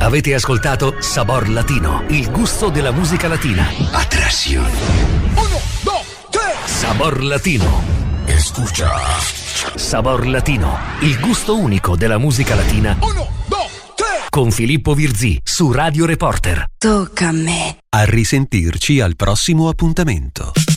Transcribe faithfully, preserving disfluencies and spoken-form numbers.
Avete ascoltato Sabor Latino, il gusto della musica latina. Atracción. Uno, dos, tres. Sabor Latino. Escucha. Sabor Latino, il gusto unico della musica latina. Uno, dos, tres. Con Filippo Virzì su Radio Reporter. Tocca a me. A risentirci al prossimo appuntamento.